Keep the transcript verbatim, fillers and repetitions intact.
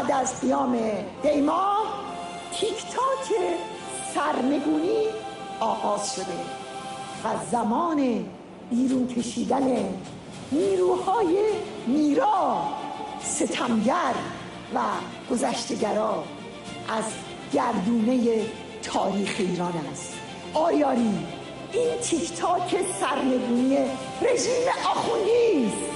بعد از قیام دیما تیک تاک سرنگونی آغاز شده و زمان بیرون کشیدن نیروهای میرا، ستمگر و گذشتگرا از گردونه تاریخ ایران است. آیاری این تیک تاک سرنگونی رژیم آخوندی است.